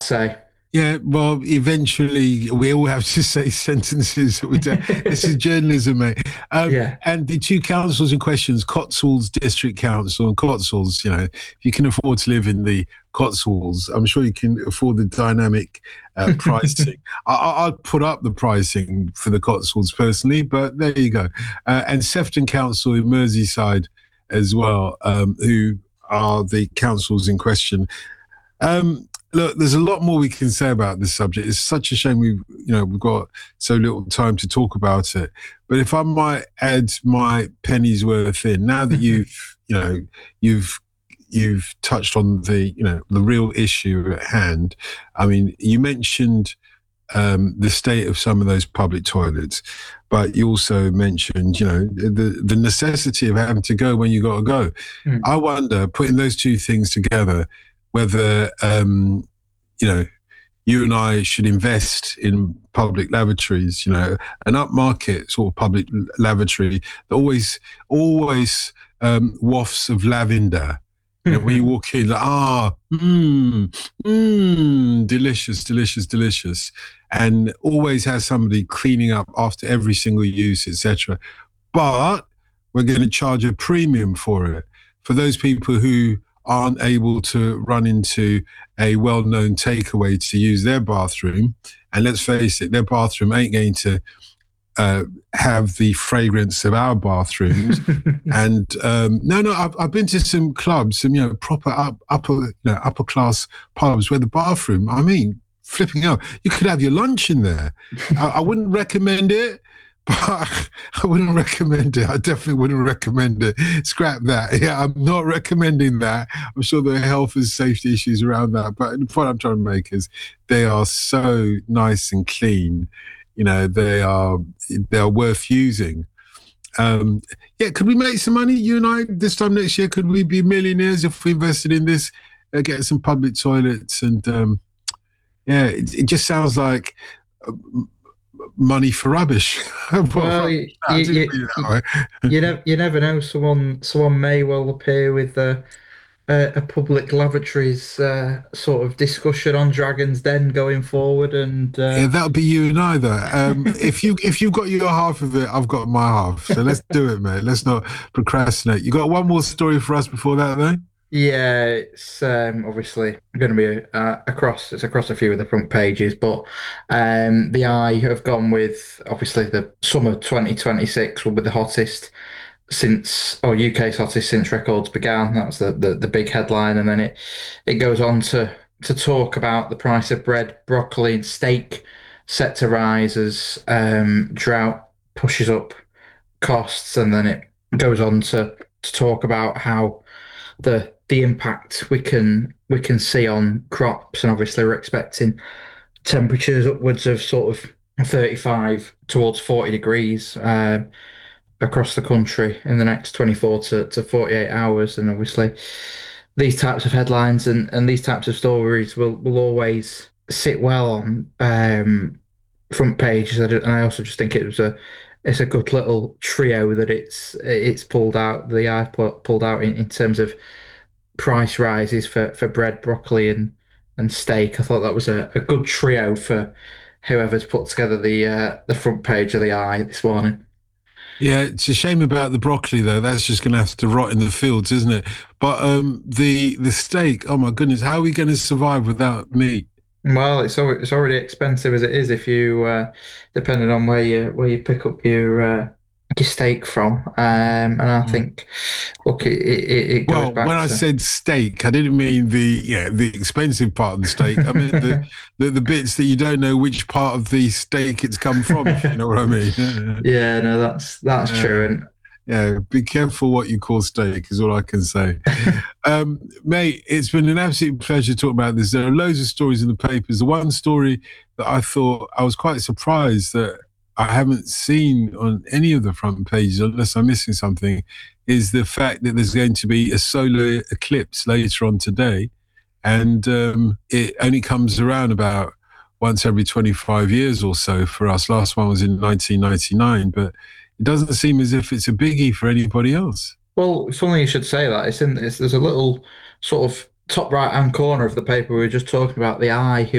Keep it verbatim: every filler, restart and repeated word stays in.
say. Yeah, well, eventually we all have to say sentences. This is journalism, mate. Um, Yeah. and the two councils in questions, Cotswolds District Council and Cotswolds, you know, if you can afford to live in the Cotswolds, I'm sure you can afford the dynamic uh, pricing. I, I'd put up the pricing for the Cotswolds personally, but there you go. Uh, and Sefton Council in Merseyside as well, um, who are the councils in question. Um, Look, there's a lot more we can say about this subject. It's such a shame we've, you know, we've got so little time to talk about it. But if I might add my penny's worth in, now that you've, you know, you've you've touched on the, you know, the real issue at hand. I mean, you mentioned um, the state of some of those public toilets, but you also mentioned, you know, the the necessity of having to go when you got to go. Mm. I wonder, putting those two things together, whether, um, you know, you and I should invest in public lavatories, you know, an upmarket sort of public lavatory that always, always um, wafts of lavender. You know, when you walk in, like, ah, mmm, mmm, delicious, delicious, delicious. And always has somebody cleaning up after every single use, et cetera. But we're going to charge a premium for it. For those people who aren't able to run into a well-known takeaway to use their bathroom. And let's face it, their bathroom ain't going to uh, have the fragrance of our bathrooms. and um, no, no, I've, I've been to some clubs, some, you know, proper up, upper, you know, upper class pubs where the bathroom, I mean, flipping out, you could have your lunch in there. I, I wouldn't recommend it. But I wouldn't recommend it. I definitely wouldn't recommend it. Scrap that. Yeah, I'm not recommending that. I'm sure there are health and safety issues around that. But the point I'm trying to make is they are so nice and clean. You know, they are they are worth using. Um, yeah, could we make some money, you and I, this time next year? Could we be millionaires if we invested in this, uh, get some public toilets? And um, yeah, it, it just sounds like Uh, money for rubbish. Well, you, you, you, you, never, you never know. Someone someone may well appear with a, a, a public lavatories uh, sort of discussion on Dragon's Den going forward, and uh... yeah, that'll be you and I. Though, um, if you if you've got your half of it, I've got my half. So let's do it, mate. Let's not procrastinate. You got one more story for us before that, though? Yeah, it's um, obviously going to be uh, across. It's across a few of the front pages, but um, the Eye have gone with obviously the summer twenty twenty-six will be the hottest since, or U K's hottest since records began. That's the, the the big headline, and then it it goes on to to talk about the price of bread, broccoli, and steak set to rise as um, drought pushes up costs, and then it goes on to to talk about how the the impact we can we can see on crops, and obviously we're expecting temperatures upwards of sort of thirty-five towards forty degrees uh, across the country in the next twenty-four to, to forty-eight hours. And obviously these types of headlines and, and these types of stories will, will always sit well on um, front pages. And I also just think it was a it's a good little trio that it's it's pulled out the Eye pulled out in, in terms of price rises for, for bread, broccoli, and and steak. I thought that was a, a good trio for whoever's put together the uh, the front page of the Eye this morning. Yeah, it's a shame about the broccoli though. That's just going to have to rot in the fields, isn't it? But um, the the steak. Oh my goodness, how are we going to survive without meat? Well, it's al- it's already expensive as it is if you, uh, depending on where you where you pick up your uh, your steak from. Um, and I think, look, it it, it goes Well, back when I to said steak, I didn't mean the yeah the expensive part of the steak. I mean the, the the bits that you don't know which part of the steak it's come from. If you know what I mean? Yeah, no, that's that's Yeah. true. And Yeah, be careful what you call steak, is all I can say. um, mate, it's been an absolute pleasure talking about this. There are loads of stories in the papers. The one story that I thought I was quite surprised that I haven't seen on any of the front pages, unless I'm missing something, is the fact that there's going to be a solar eclipse later on today. And um, it only comes around about once every twenty-five years or so for us. Last one was in nineteen ninety-nine, but it doesn't seem as if it's a biggie for anybody else. well, funny you should say that. It's in it's, there's a little sort of top right hand corner of the paper we were just talking about the Eye, who